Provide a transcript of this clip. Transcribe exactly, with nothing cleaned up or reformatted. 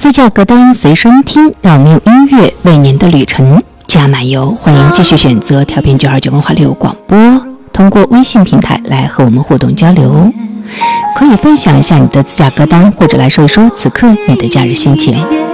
自驾歌单随身听，让我们用音乐为您的旅程加满油。欢迎继续选择调频九二九文化六广播，通过微信平台来和我们互动交流，可以分享一下你的自驾歌单，或者来说一说此刻你的假日心情。